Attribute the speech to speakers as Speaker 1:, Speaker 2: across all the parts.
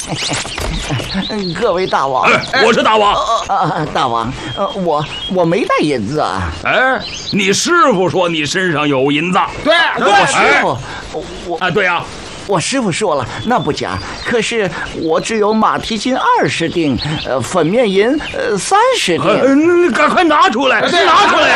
Speaker 1: 各位大王，
Speaker 2: 我是大王。
Speaker 1: 大王，我没带银子啊。
Speaker 2: 哎，你师傅说你身上有银子。
Speaker 3: 对，
Speaker 1: 我师傅，
Speaker 2: 对呀。
Speaker 1: 我师傅说了，那不假。可是我只有马蹄金20锭，粉面银30锭。
Speaker 2: 你赶快拿出来，拿出来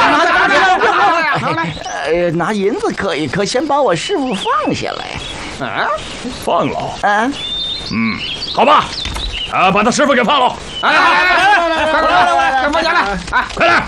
Speaker 2: 呀！
Speaker 1: 拿银子可以，可先把我师傅放下来。
Speaker 2: 啊，放了？
Speaker 1: 啊，
Speaker 2: 好吧，把他师傅给放了。
Speaker 3: 快放下来！
Speaker 2: 快来！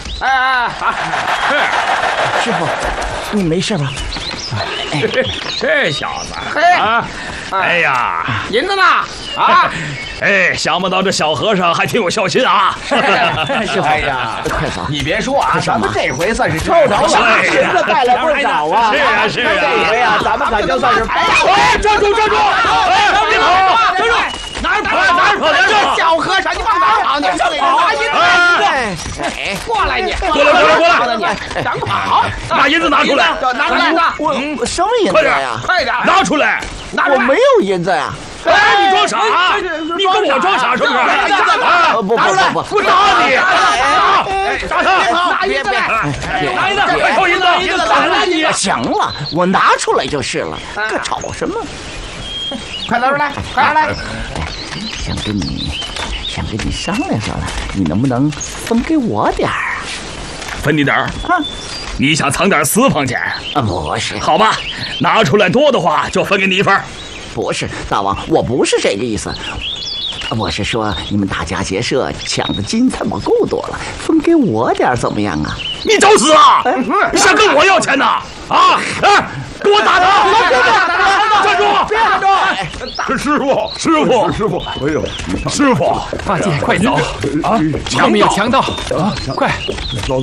Speaker 1: 师傅，你没事吧？
Speaker 2: 这小子啊，哎呀，
Speaker 3: 银子呢？
Speaker 2: 想不到这小和尚还挺有孝心啊！
Speaker 1: 师傅，
Speaker 3: 哎呀，
Speaker 1: 快走！
Speaker 3: 你别说啊，咱们这回算是抽着了，
Speaker 1: 银子带了不少啊！
Speaker 2: 是啊，是啊，
Speaker 3: 这回啊，咱们可就算是
Speaker 2: 站住！别跑！站住！哪儿跑？
Speaker 3: 这小和尚，你往哪跑？你这里拿银子！过来你！
Speaker 2: 过来！
Speaker 3: 你想跑？
Speaker 2: 把银子拿出来！
Speaker 3: 拿出来！
Speaker 1: 我什么银子呀？
Speaker 3: 快点！
Speaker 2: 拿出来！
Speaker 1: 我没有银子呀！
Speaker 2: 你装傻！你跟我装傻是不是？
Speaker 1: 不
Speaker 2: 打你！
Speaker 3: 打他！拿银子来！
Speaker 2: 拿银子！快收银子！打了你！
Speaker 1: 行了，我拿出来就是了。这吵什么？
Speaker 3: 快拿出来！快来！
Speaker 1: 想跟你商量商量，你能不能分给我点儿啊？
Speaker 2: 分你点儿？你想藏点私房钱？
Speaker 1: 不是。
Speaker 2: 好吧，拿出来多的话就分给你一份。
Speaker 1: 不是，大王，我不是这个意思。我是说，你们大家结社抢的金太够多了，分给我点怎么样啊？
Speaker 2: 你找死啊！你想跟我要钱呐？给我打他！站住！
Speaker 3: 别站住！
Speaker 2: 师傅！哎呦，师傅！
Speaker 4: 八戒，快走！后面有强盗！快！
Speaker 2: 走！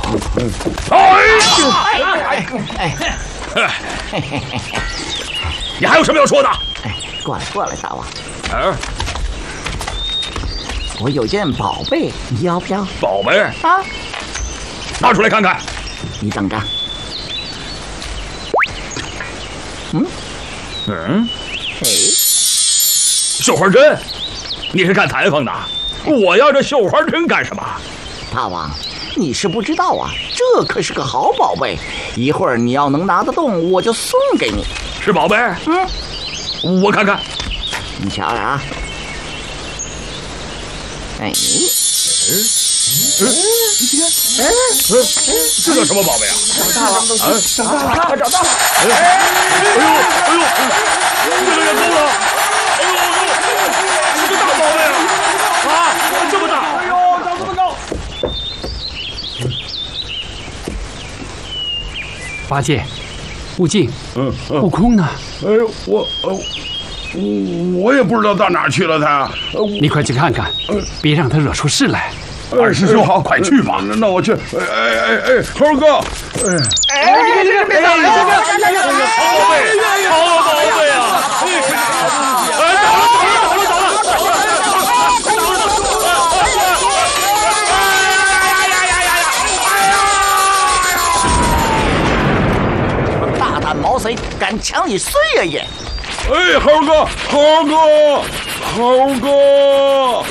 Speaker 2: 你还有什么要说的？
Speaker 1: 过来，大王。我有件宝贝，你要不要？
Speaker 2: 宝贝
Speaker 1: 啊？
Speaker 2: 拿出来看看。
Speaker 1: 你等着。
Speaker 2: 绣花针，你是干裁缝的？我要这绣花针干什么？
Speaker 1: 大王，你是不知道啊，这可是个好宝贝，一会儿你要能拿得动，我就送给你。
Speaker 2: 是宝贝？我看看。
Speaker 1: 你瞧瞧啊。
Speaker 2: 这叫什么宝贝啊？
Speaker 3: 找到了！
Speaker 2: 这个也够了！这大宝贝啊！这么大！
Speaker 3: 长这么高！
Speaker 4: 八戒，悟净，悟空呢？
Speaker 5: 我也不知道到哪儿去了他。
Speaker 4: 你快去看看，别让他惹出事来。
Speaker 5: 二师兄，好，快去吧。那我去。猴哥，
Speaker 3: 别打了！
Speaker 2: 好宝贝啊！
Speaker 1: 大胆毛贼，敢抢你孙爷爷！
Speaker 5: 猴哥！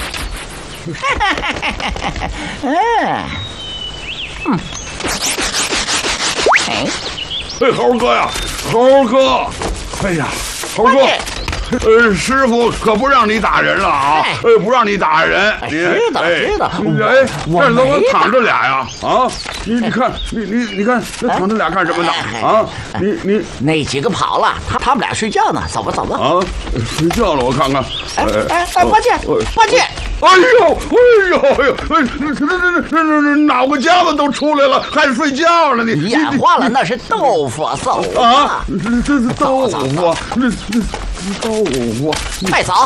Speaker 5: 猴哥呀，猴哥！哎呀，猴哥！师傅可不让你打人了啊！不让你打人。
Speaker 1: 知道。
Speaker 5: 这怎么躺着俩呀？你看，你看，这躺着俩干什么呢？你
Speaker 1: 那几个跑了，他们俩睡觉呢。走吧。
Speaker 5: 睡觉了，我看看。
Speaker 1: 八戒！
Speaker 5: 哎呦！这脑壳夹子都出来了，还睡觉了？你
Speaker 1: 眼花了，那是豆腐臊
Speaker 5: 啊！这是豆腐，这豆腐，
Speaker 1: 快走！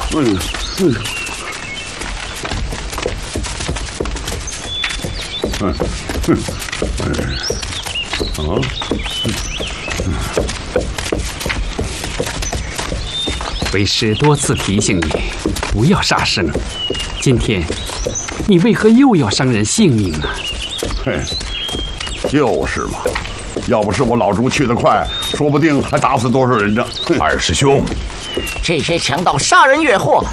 Speaker 4: 为师多次提醒你，不要杀生。今天，你为何又要伤人性命呢？
Speaker 5: 就是嘛，要不是我老猪去得快，说不定还打死多少人呢。
Speaker 2: 二师兄，
Speaker 1: 这些强盗杀人越货，